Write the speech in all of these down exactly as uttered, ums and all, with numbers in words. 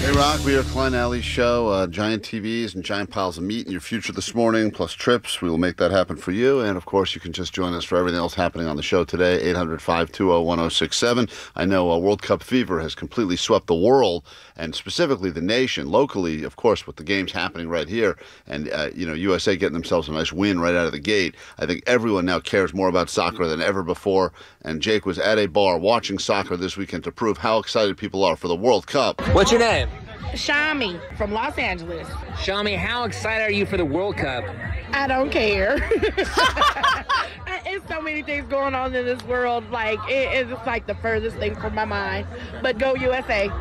Hey, Rock, we are Klein Alley Show. Uh, giant T Vs and giant piles of meat in your future this morning, plus trips. We will make that happen for you. And, of course, you can just join us for everything else happening on the show today, eight hundred, five two zero, one zero six seven. I know uh, World Cup fever has completely swept the world, and specifically the nation. Locally, of course, with the games happening right here, and, uh, you know, U S A getting themselves a nice win right out of the gate. I think everyone now cares more about soccer than ever before. And Jake was at a bar watching soccer this weekend to prove how excited people are for the World Cup. What's your name? Shami from Los Angeles. Shami, how excited are you for the World Cup? I don't care. It's so many things going on in this world. Like, it is like the furthest thing from my mind. But go U S A.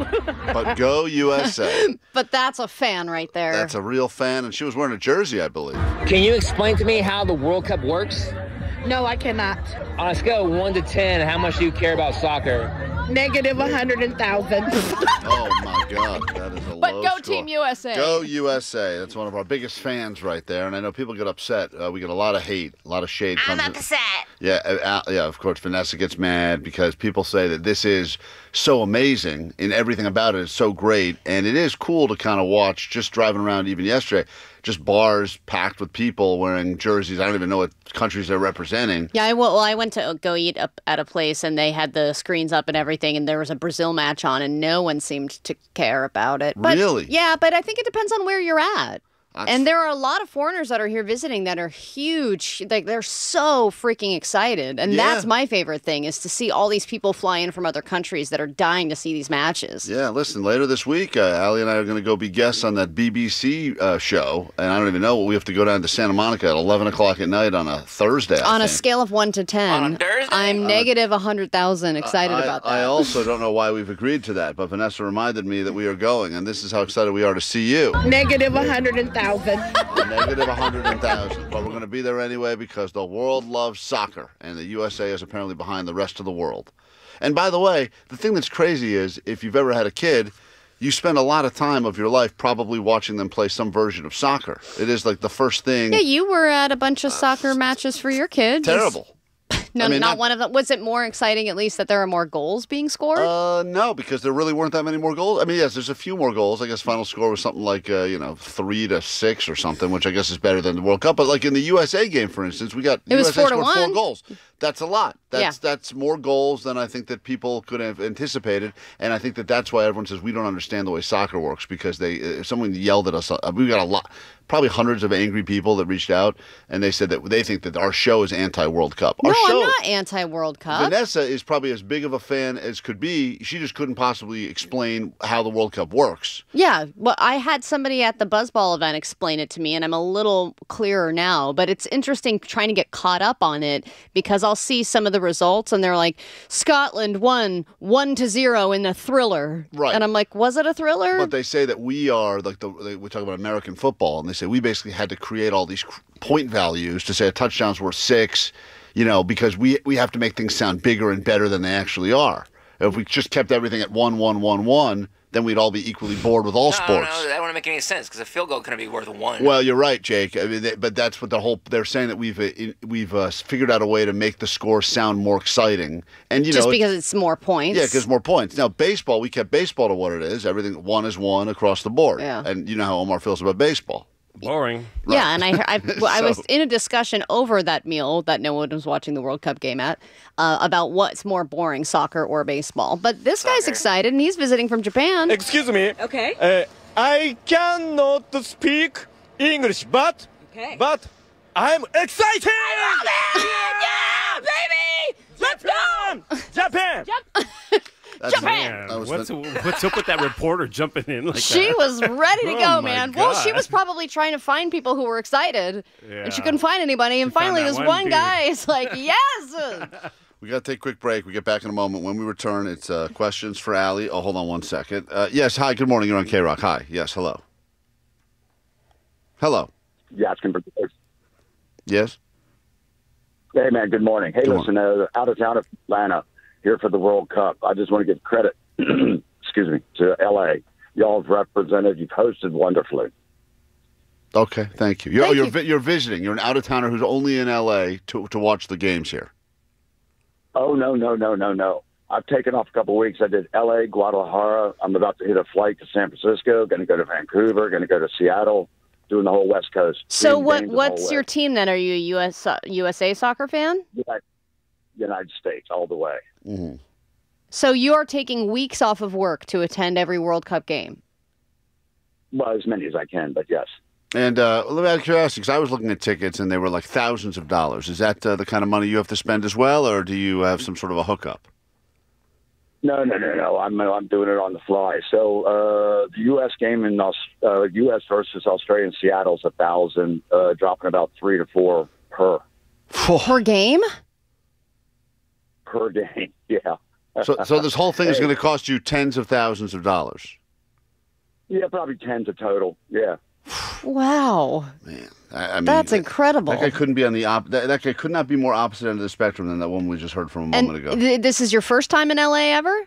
But go U S A. But that's a fan right there. That's a real fan, and she was wearing a jersey, I believe. Can you explain to me how the World Cup works? No, I cannot. On a scale of one to ten, how much do you care about soccer? Negative one hundred thousand. Oh, my God. That is a but low go score. Team U S A. Go U S A. That's one of our biggest fans right there. And I know people get upset. Uh, we get a lot of hate, a lot of shade. I'm comes in. upset. Yeah, uh, yeah, of course, Vanessa gets mad because people say that this is so amazing and everything about it is so great. And it is cool to kind of watch, just driving around even yesterday, just bars packed with people wearing jerseys. I don't even know what countries they're representing. Yeah, I, well, I went to go eat up at a place, and they had the screens up and everything, and there was a Brazil match on, and no one seemed to care about it. But, Really? Yeah, but I think it depends on where you're at. That's- And there are a lot of foreigners that are here visiting that are huge. Like, they're so freaking excited. And Yeah. that's my favorite thing, is to see all these people fly in from other countries that are dying to see these matches. Yeah, listen, later this week, uh, Allie and I are going to go be guests on that B B C uh, show. And I don't even know. We have to go down to Santa Monica at eleven o'clock at night on a Thursday. I On a think. scale of one to ten, On a Thursday? I'm negative one hundred thousand excited I, about that. I also don't know why we've agreed to that, but Vanessa reminded me that we are going, and this is how excited we are to see you. Negative one hundred thousand. Negative one hundred thousand. But we're going to be there anyway because the world loves soccer, and the U S A is apparently behind the rest of the world. And by the way, the thing that's crazy is if you've ever had a kid, you spend a lot of time of your life probably watching them play some version of soccer. It is like the first thing. Yeah, you were at a bunch of soccer matches for your kids. Terrible. No, I mean, not, not- one of them. Was it more exciting, at least, that there are more goals being scored? Uh, no, because there really weren't that many more goals. I mean, yes, there's a few more goals. I guess final score was something like, uh, you know, three to six or something, which I guess is better than the World Cup. But like in the U S A game, for instance, we got It was U S A four to scored four one. goals. That's a lot. That's Yeah. that's more goals than I think that people could have anticipated. And I think that that's why everyone says we don't understand the way soccer works because they uh, someone yelled at us. Uh, we got a lot. Probably hundreds of angry people that reached out, and they said that they think that our show is anti-World Cup. Our no, show, I'm not anti-World Cup. Vanessa is probably as big of a fan as could be. She just couldn't possibly explain how the World Cup works. Yeah, well, I had somebody at the Buzzball event explain it to me, and I'm a little clearer now. But it's interesting trying to get caught up on it because I'll see some of the results, and they're like, Scotland won one to zero in a thriller. Right. And I'm like, was it a thriller? But they say that we are, like, the, they, we talk about American football, and they say we basically had to create all these point values to say a touchdown's worth six, you know, because we, we have to make things sound bigger and better than they actually are. If we just kept everything at one, one, one, one, then we'd all be equally bored with all No, sports. no, that wouldn't make any sense because a field goal couldn't be worth one. Well, you're right, Jake. I mean, they, but that's what the whole. They're saying that we've uh, in, we've uh, figured out a way to make the score sound more exciting, and you Just know, because it's more points. yeah, because more points. Now, baseball, we kept baseball to what it is. Everything one is one across the board. Yeah. And you know how Omar feels about baseball. Boring. Yeah, and I, I, I was So- in a discussion over that meal that no one was watching the World Cup game at uh, about what's more boring, soccer or baseball. But this guy's Soccer. excited, and he's visiting from Japan. Excuse me. Okay. Uh, I cannot speak English, but Okay. but I'm excited. Yeah, baby! Let's go! Japan. That's Japan! that was What's the- what's up with that reporter jumping in like She that? was ready to Oh, go, my man. Well, she God. was probably trying to find people who were excited, and she Yeah. couldn't find anybody. And She found finally, that this one one dude. guy is like, yes! We got to take a quick break. We get back in a moment. When we return, it's uh, questions for Allie. Oh, hold on one second. Uh, yes, hi, good morning. You're on K-Rock. Hi. Yes, hello. Hello. You asking for Yes? Hey, man, good morning. Hey, Good listen, uh, out of town of Atlanta, here for the World Cup. I just want to give credit, excuse me, to L A. Y'all have represented, you've hosted wonderfully. Okay, thank you. You're, Thank you're, you. vi- you're visiting. You're an out-of-towner who's only in L A to, to watch the games here. Oh, no, no, no, no, no. I've taken off a couple of weeks. I did L A, Guadalajara. I'm about to hit a flight to San Francisco. Going to go to Vancouver. Going to go to Seattle. Doing the whole West Coast. So what? What's your team then? Are you a U S U S A soccer fan? United, United States, all the way. Mm-hmm. So you're taking weeks off of work to attend every World Cup game? Well, as many as I can, but yes. And uh, out of curiosity, because I was looking at tickets and they were like thousands of dollars. Is that uh, the kind of money you have to spend as well, or do you have some sort of a hookup? No, no, no, no. I'm I'm doing it on the fly. So uh, the U S game in Aus- uh, U S versus Australia in Seattle's a thousand, uh, dropping about three to four per per game. Per game, yeah. so, so this whole thing is Hey. going to cost you tens of thousands of dollars. Yeah, probably tens of total. Yeah. Wow, man, I, I mean, that's incredible. That guy couldn't be on the op- that, that guy could not be more opposite end of the spectrum than that one we just heard from a moment and ago. th- this is your first time in L A ever?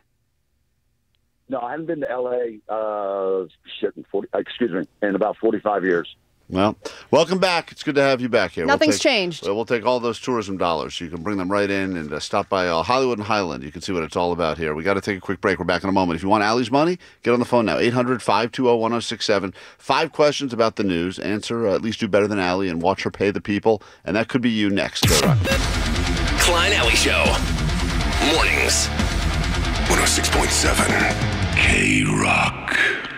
No, I haven't been to L A. Uh, shit, in forty. Excuse me, in about forty-five years. Well, welcome back. It's good to have you back here. Nothing's we'll take, changed. We'll take all those tourism dollars. You can bring them right in and uh, stop by uh, Hollywood and Highland. You can see what it's all about here. We got to take a quick break. We're back in a moment. If you want Allie's money, get on the phone now. eight hundred, five two zero, one zero six seven. Five questions about the news. Answer, uh, at least do better than Allie, and watch her pay the people. And that could be you next. K-Rock. Klein Alley Show. Mornings. one oh six point seven K-Rock.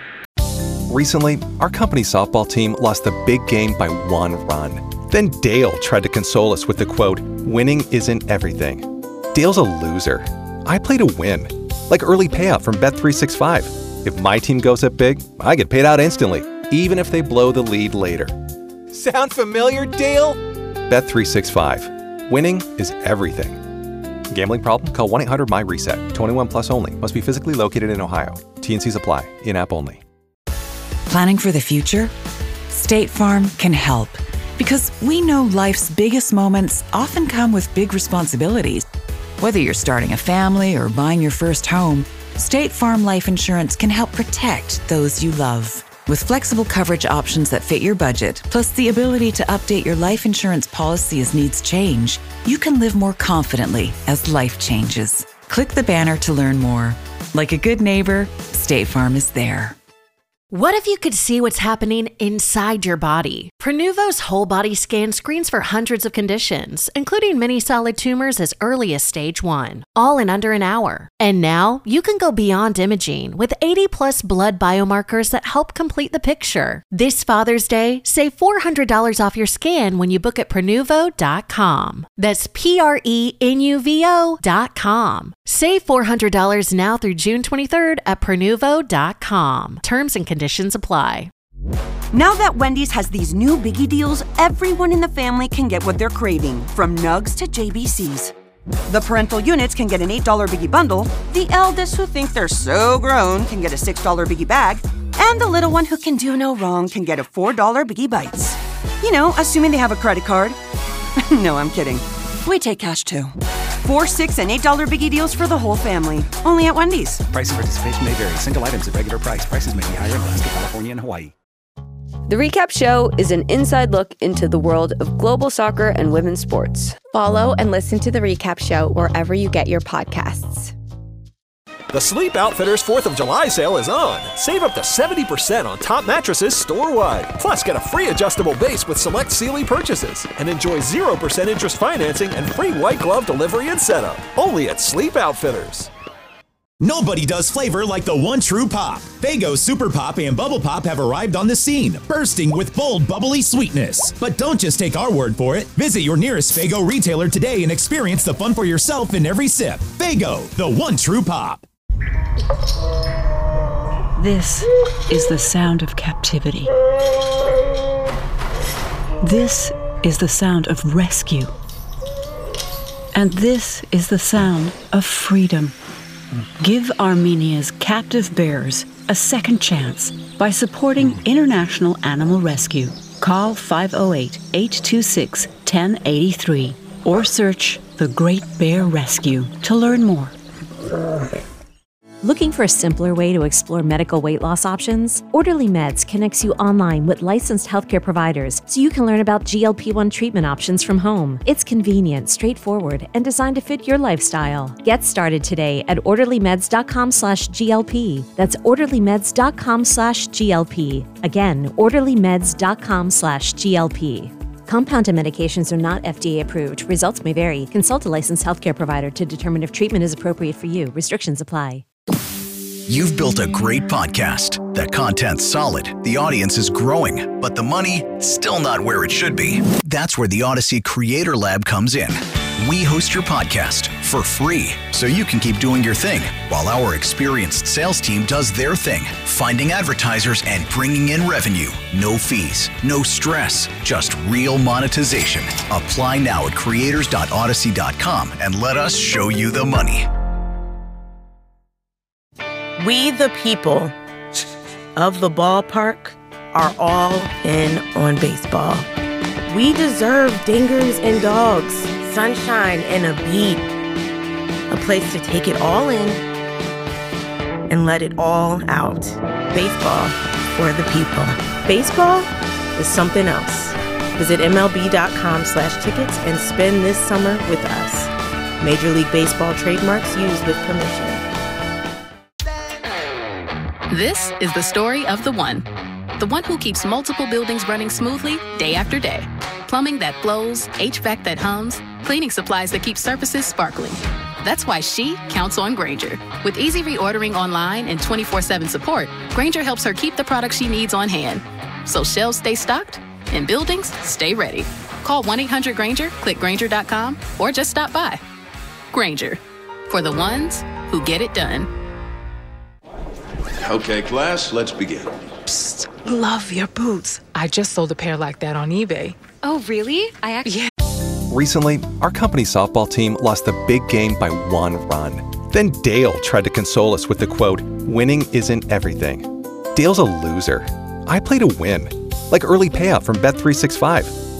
Recently, our company's softball team lost the big game by one run. Then Dale tried to console us with the quote, "Winning isn't everything." Dale's a loser. I play to win. Like early payout from Bet three sixty-five. If my team goes up big, I get paid out instantly, even if they blow the lead later. Sound familiar, Dale? Bet three sixty-five. Winning is everything. Gambling problem? Call one eight hundred M Y reset. twenty-one plus only. Must be physically located in Ohio. T and Cs apply. In-app only. Planning for the future? State Farm can help. Because we know life's biggest moments often come with big responsibilities. Whether you're starting a family or buying your first home, State Farm Life Insurance can help protect those you love. With flexible coverage options that fit your budget, plus the ability to update your life insurance policy as needs change, you can live more confidently as life changes. Click the banner to learn more. Like a good neighbor, State Farm is there. What if you could see what's happening inside your body? Prenuvo's whole body scan screens for hundreds of conditions, including many solid tumors as early as stage one, all in under an hour. And now you can go beyond imaging with eighty plus blood biomarkers that help complete the picture. This Father's Day, save four hundred dollars off your scan when you book at Prenuvo dot com. That's P R E N U V O dot com. Save four hundred dollars now through June twenty-third at Prenuvo dot com. Terms and conditions apply. Now that Wendy's has these new biggie deals, everyone in the family can get what they're craving, from nugs to J B Cs. The parental units can get an eight dollar biggie bundle, the eldest who think they're so grown can get a six dollar biggie bag, and the little one who can do no wrong can get a four dollar biggie bites. You know, assuming they have a credit card. No, I'm kidding. We take cash too. Four, six, and eight dollar biggie deals for the whole family. Only at Wendy's. Price and participation may vary. Single items at regular price. Prices may be higher in Alaska, California, and Hawaii. The Recap Show is an inside look into the world of global soccer and women's sports. Follow and listen to The Recap Show wherever you get your podcasts. The Sleep Outfitters fourth of July sale is on. Save up to seventy percent on top mattresses store-wide. Plus, get a free adjustable base with select Sealy purchases. And enjoy zero percent interest financing and free white glove delivery and setup. Only at Sleep Outfitters. Nobody does flavor like the one true pop. Faygo Super Pop and Bubble Pop have arrived on the scene, bursting with bold, bubbly sweetness. But don't just take our word for it. Visit your nearest Faygo retailer today and experience the fun for yourself in every sip. Faygo, the one true pop. This is the sound of captivity. This is the sound of rescue. And this is the sound of freedom. Give Armenia's captive bears a second chance by supporting International Animal Rescue. Call five oh eight, eight two six, one oh eight three or search The Great Bear Rescue to learn more. Looking for a simpler way to explore medical weight loss options? Orderly Meds connects you online with licensed healthcare providers so you can learn about G L P one treatment options from home. It's convenient, straightforward, and designed to fit your lifestyle. Get started today at orderlymeds.com slash GLP. That's orderlymeds.com slash GLP. Again, orderlymeds.com slash GLP. Compounded medications are not F D A approved. Results may vary. Consult a licensed healthcare provider to determine if treatment is appropriate for you. Restrictions apply. You've built a great podcast. The content's solid, the audience is growing, but the money, still not where it should be. That's where the Odyssey Creator Lab comes in. We host your podcast for free, so you can keep doing your thing, while our experienced sales team does their thing, finding advertisers and bringing in revenue. No fees, no stress, just real monetization. Apply now at creators dot odyssey dot com and let us show you the money. We, the people of the ballpark, are all in on baseball. We deserve dingers and dogs, sunshine and a beat, a place to take it all in and let it all out. Baseball for the people. Baseball is something else. Visit M L B dot com slash tickets and spend this summer with us. Major League Baseball trademarks used with permission. This is the story of the one. The one who keeps multiple buildings running smoothly day after day. Plumbing that flows, H V A C that hums, cleaning supplies that keep surfaces sparkling. That's why she counts on Grainger. With easy reordering online and twenty-four seven support, Grainger helps her keep the products she needs on hand. So shelves stay stocked and buildings stay ready. Call one eight hundred Grainger, click Grainger dot com, or just stop by. Grainger, for the ones who get it done. Okay, class, let's begin. Psst, love your boots. I just sold a pair like that on eBay. Oh, really? I actually... Yeah. Recently, our company softball team lost the big game by one run. Then Dale tried to console us with the quote, "Winning isn't everything." Dale's a loser. I play to win, like early payout from Bet three sixty-five.